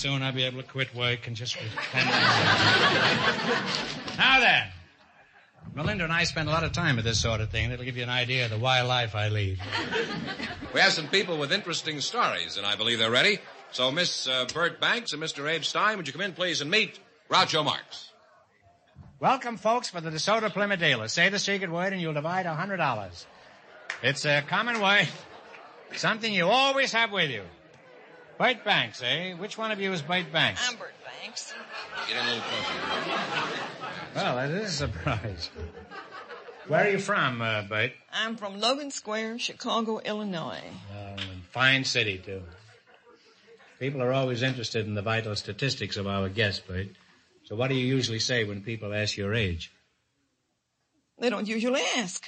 soon I'll be able to quit work and just... Now then. Melinda and I spend a lot of time with this sort of thing. It'll give you an idea of the wild life I lead. We have some people with interesting stories, and I believe they're ready. So, Miss Bert Banks and Mr. Abe Stein, would you come in, please, and meet Groucho Marx. Welcome, folks, for the DeSoto Plymouth dealer. Say the secret word and you'll divide $100. It's a common word, something you always have with you. Bert Banks, eh? Which one of you is Bert Banks? I'm Bert Banks. Get in a little closer. Well, that is a surprise. Where are you from, Bert? I'm from Logan Square, Chicago, Illinois. Fine city, too. People are always interested in the vital statistics of our guests, Bert. So what do you usually say when people ask your age? They don't usually ask.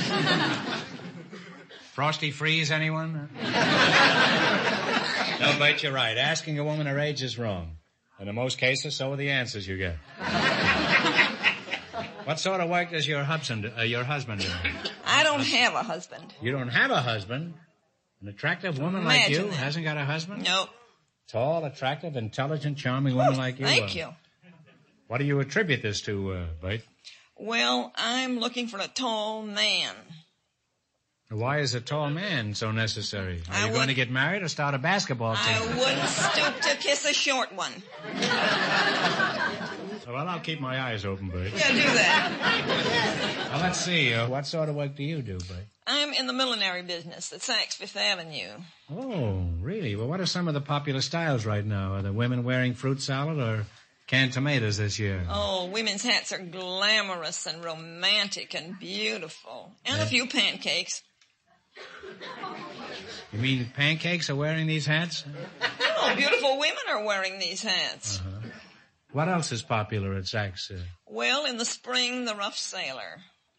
Frosty Freeze, anyone? No, Bert, you're right. Asking a woman her age is wrong. And in most cases, so are the answers you get. What sort of work does your husband do? I don't have a husband. You don't have a husband? An attractive woman like you hasn't got a husband? Nope. Tall, attractive, intelligent, charming woman like you? Thank you. What do you attribute this to, Bert? Well, I'm looking for a tall man. Why is a tall man so necessary? Are you going to get married or start a basketball team? I wouldn't stoop to kiss a short one. Well, I'll keep my eyes open, Bert. Yeah, do that. Well, let's see. What sort of work do you do, Bert? I'm in the millinery business at Saks Fifth Avenue. Oh, really? Well, what are some of the popular styles right now? Are the women wearing fruit salad or canned tomatoes this year? Oh, women's hats are glamorous and romantic and beautiful. And a few pancakes. You mean pancakes are wearing these hats? No, beautiful women are wearing these hats. Uh-huh. What else is popular at Saks? Well, in the spring, the rough sailor.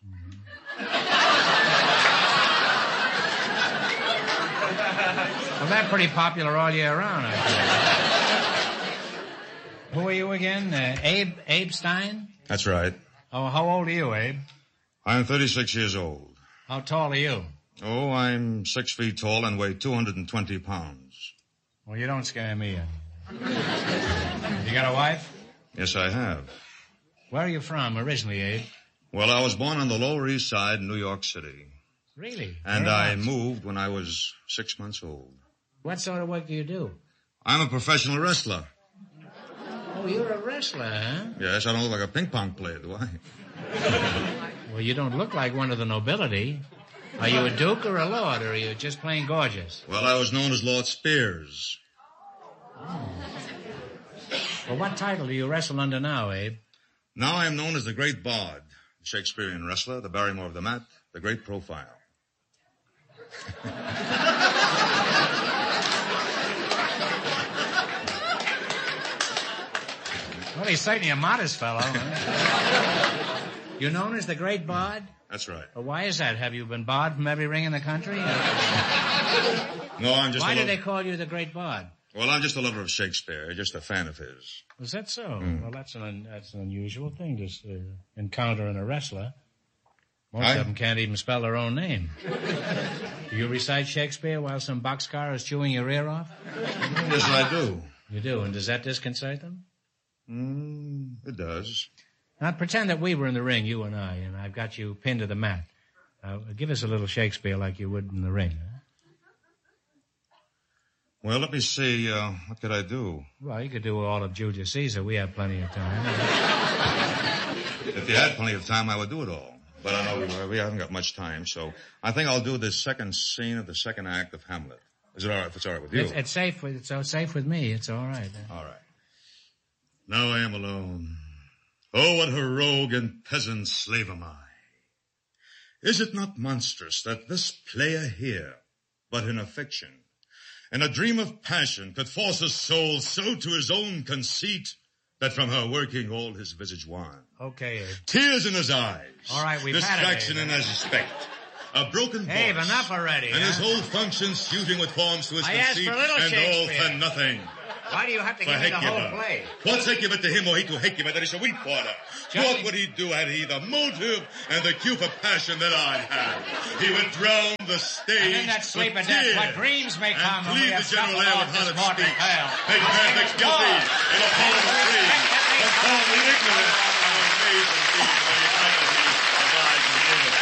Well, they're pretty popular all year round, I think. Who are you again? Abe Stein? That's right. Oh, how old are you, Abe? I'm 36 years old. How tall are you? Oh, I'm 6 feet tall and weigh 220 pounds. Well, you don't scare me. You got a wife? Yes, I have. Where are you from originally, Abe? Well, I was born on the Lower East Side in New York City. Really? And I moved when I was 6 months old. What sort of work do you do? I'm a professional wrestler. Oh, you're a wrestler, huh? Yes, I don't look like a ping pong player, do I? Well, you don't look like one of the nobility. Are you a duke or a lord, or are you just plain gorgeous? Well, I was known as Lord Spears. Oh. Well, what title do you wrestle under now, Abe? Now I am known as the Great Bard, the Shakespearean wrestler, the Barrymore of the mat, the Great Profile. Well, he's certainly a modest fellow. Huh? You're known as the Great Bard? That's right. Well, why is that? Have you been barred from every ring in the country? No, I'm just Why do they call you the Great Bard? Well, I'm just a lover of Shakespeare, just a fan of his. Is that so? Well, that's an unusual thing to encounter in a wrestler. Most of them can't even spell their own name. Do you recite Shakespeare while some boxcar is chewing your ear off? Yes, I do. You do, and does that disconcert them? It does. Now, pretend that we were in the ring, you and I've got you pinned to the mat. Now, give us a little Shakespeare like you would in the ring. Huh? Well, let me see. What could I do? Well, you could do all of Julius Caesar. We have plenty of time. If you had plenty of time, I would do it all. But I know we haven't got much time, so I think I'll do the second scene of the second act of Hamlet. Is it all right if it's all right with you? It's safe. It's safe with me. It's all right. All right. Now I am alone. Oh, what a rogue and peasant slave am I. Is it not monstrous that this player here, but in a fiction, in a dream of passion, could force a soul so to his own conceit that from her working all his visage wan? Okay, Abe. Tears in his eyes. All right, we've had it, distraction in his respect. A broken voice. Abe, enough already. And his whole function suiting with forms to his I asked conceit, for a little and all Shakespeare. for nothing. Why do you have to give me the whole play? What's he give it to him or he to hate him that is a weak porter? What would he do had he the motive and the cue for passion that I have? He would drown the stage. And in that sleep of death, what dreams may come when we have the general air with this Holland mortal speech. tale. Make perfect guilty in a fallen free. And call me ignorant of amazing deeds of the eternity of lies and illness.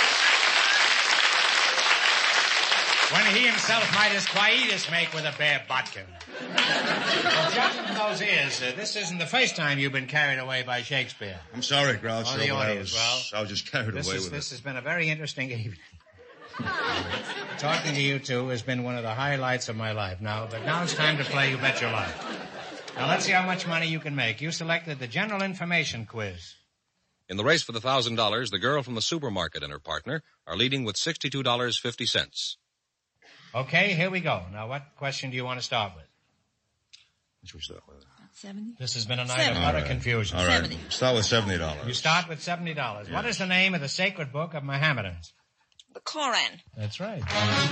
When he himself might his quietus make with a bare bodkin. Well, judging from those ears, this isn't the first time you've been carried away by Shakespeare. I'm sorry, Groucho, the but I audience, was just carried away with it. This has been a very interesting evening. Talking to you two has been one of the highlights of my life. Now it's time to play You Bet Your Life. Now let's see how much money you can make. You selected the general information quiz. In the race for the $1,000, the girl from the supermarket and her partner are leading with $62.50. Okay, here we go. Now, what question do you want to start with? What should we start with? 70. This has been a night of utter confusion. All right. 70. Start with $70. You start with $70. Yes. What is the name of the sacred book of Mohammedans? The Koran. That's right.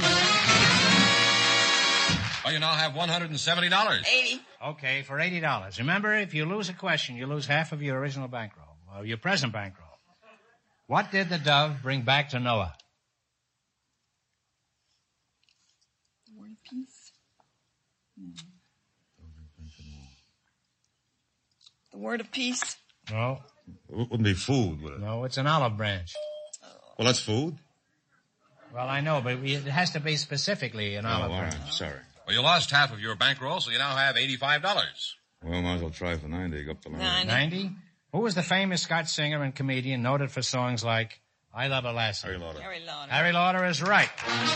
Well, you now have $170. 80. Okay, for $80. Remember, if you lose a question, you lose half of your original bankroll, or your present bankroll. What did the dove bring back to Noah? The word of peace. The word of peace. No, It wouldn't be food, would it? no, it's an olive branch. Well, that's food. Well, I know, but it has to be specifically an olive all branch. right. Sorry. Well, you lost half of your bankroll, so you now have $85. Well, might as well try for 90. Go up the line. 90? Who was the famous Scotch singer and comedian noted for songs like I Love a Lassie? Harry Lauder. Harry Lauder. Harry Lauder is right.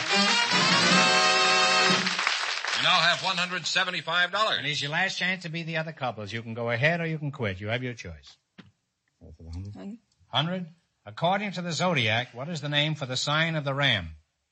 You now have $175. And here's your last chance to be the other couples. You can go ahead or you can quit. You have your choice. For the 100? 100? According to the zodiac, what is the name for the sign of the ram?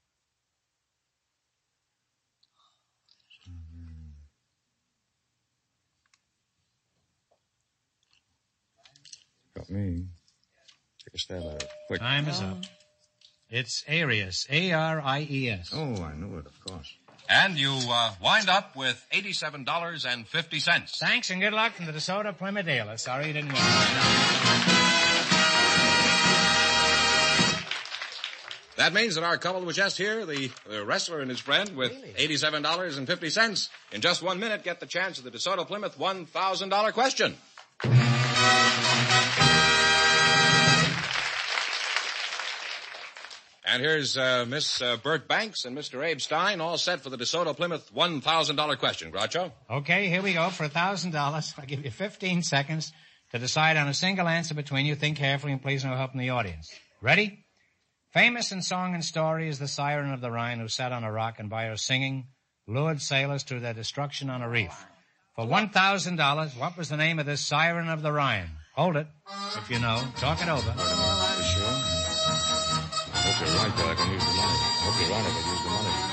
Got me. Take a stab at it. Quick. Time is up. It's Arius. A-R-I-E-S. Oh, I knew it, of course. And you wind up with $87.50. Thanks and good luck from the DeSoto Plymouth Dealer. Sorry you didn't win. That means that our couple was just here, the wrestler and his friend, with $87.50. In just 1 minute, get the chance of the DeSoto Plymouth $1,000 question. And here's Miss Bert Banks and Mr. Abe Stein, all set for the DeSoto Plymouth $1,000 question. Groucho? Okay, here we go. For $1,000, I'll give you 15 seconds to decide on a single answer between you. Think carefully and please no help from the audience. Ready? Famous in song and story is the siren of the Rhine who sat on a rock and by her singing lured sailors to their destruction on a reef. For $1,000, what was the name of this siren of the Rhine? Hold it, if you know. Talk it over. You sure? Hope you're right that I can use the money. Hope you're right I can use the money.